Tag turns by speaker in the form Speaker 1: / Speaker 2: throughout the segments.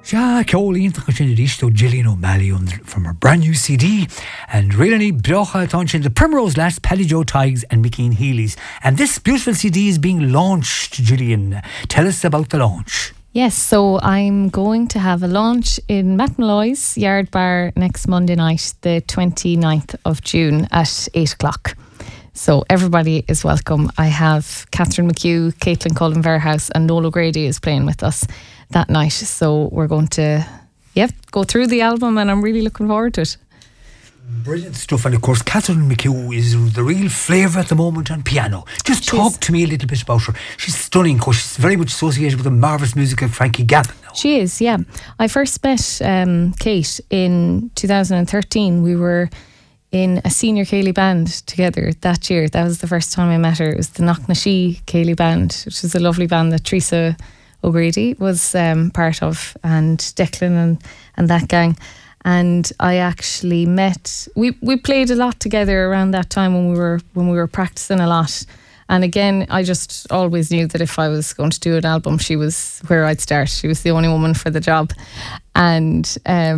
Speaker 1: Ja, Colleen to Gillian O'Malley from her brand new CD, and really brocha attention the Primrose Last, Paddy Joe Tiggs and Mickey Healy's. And this beautiful CD is being launched, Gillian. Tell us about the launch.
Speaker 2: Yes, so I'm going to have a launch in Matt Malloy's Yard Bar next Monday night, the 29th of June at 8 o'clock. So everybody is welcome. I have Catherine McHugh, Caitlin Cullen Verhouse and Noel O'Grady is playing with us that night. So we're going to go through the album, and I'm really looking forward to it.
Speaker 1: Brilliant stuff. And of course, Catherine McHugh is the real flavour at the moment on piano. Just talk to me a little bit about her. She's stunning, because she's very much associated with the marvellous music of Frankie Gavin now.
Speaker 2: She is, yeah. I first met Kate in 2013. We were in a senior Cayley band together that year. That was the first time I met her. It was the Knocknashee Cayley band, which was a lovely band that Teresa O'Grady was part of, and Declan and that gang. And I actually met, we played a lot together around that time when we were practicing a lot. And again, I just always knew that if I was going to do an album, she was where I'd start. She was the only woman for the job. And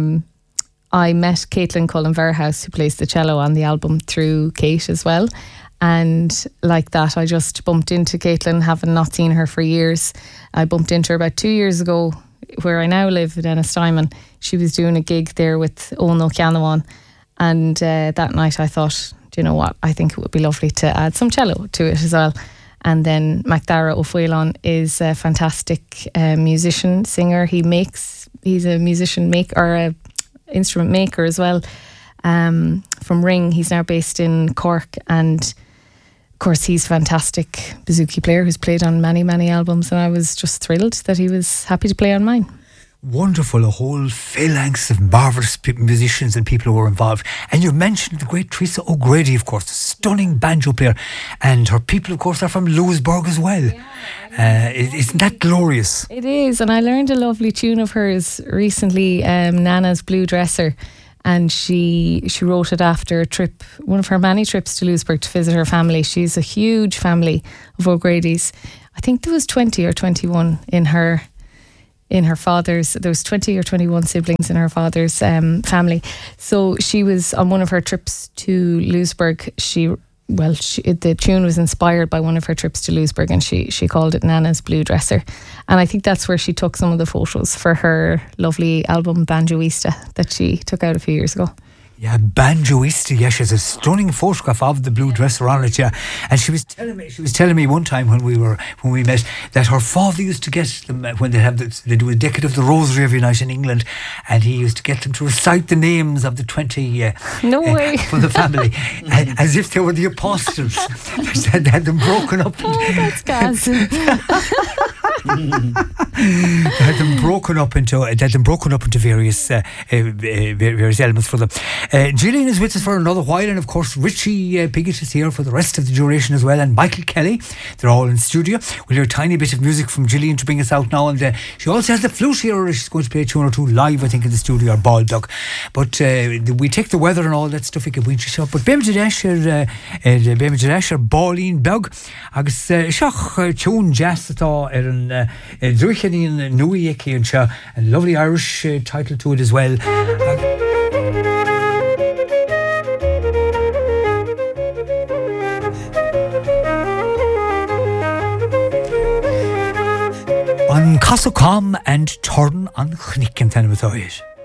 Speaker 2: I met Caitlin Cullen Verhouse, who plays the cello on the album, through Kate as well. And like that, I just bumped into Caitlin, having not seen her for years. I bumped into her about 2 years ago, where I now live in Ennistimon. She was doing a gig there with Owen O'Canawan. And that night I thought, do you know what? I think it would be lovely to add some cello to it as well. And then MacDara O'Fuelon is a fantastic musician, singer. He's a musician or a instrument maker as well, from Ring. He's now based in Cork, and of course he's a fantastic bouzouki player who's played on many, many albums, and I was just thrilled that he was happy to play on mine.
Speaker 1: Wonderful, a whole phalanx of marvellous musicians and people who were involved. And you mentioned the great Teresa O'Grady, of course, a stunning banjo player, and her people, of course, are from Lewisburg as well. Isn't that glorious?
Speaker 2: It is, and I learned a lovely tune of hers recently, Nana's Blue Dresser, and she wrote it after a trip, one of her many trips to Lewisburg to visit her family. She's a huge family of O'Grady's. I think there was 20 or 21 in her father's, there was 20 or 21 siblings in her father's family. So she was on one of her trips to Lewisburg. The tune was inspired by one of her trips to Lewisburg, and she called it Nana's Blue Dresser. And I think that's where she took some of the photos for her lovely album Banjoista that she took out a few years ago.
Speaker 1: Yeah, Banjoista. Yeah, she has a stunning photograph of the blue dresser on it. Yeah, and she was telling me one time when we met that her father used to get them when they do a decade of the Rosary every night in England, and he used to get them to recite the names of the 20
Speaker 2: no way
Speaker 1: for the family as if they were the apostles. They had them broken up.
Speaker 2: That's gas.
Speaker 1: They had them broken up into various elements for them. Gillian is with us for another while, and of course Richie Piggott is here for the rest of the duration as well, and Michael Kelly. They're all in studio. We'll hear a tiny bit of music from Gillian to bring us out now, and she also has the flute here. She's going to play a tune or two live, I think, in the studio, or Baldock. But we take the weather and all that stuff. We can win shop. But Bem Jadesh Ballin Bug agus seach tune jazz atá an Druichanin Nui Eki and lovely Irish title to it as well. On Casocom and Turn on Chnicken Tenwithoid.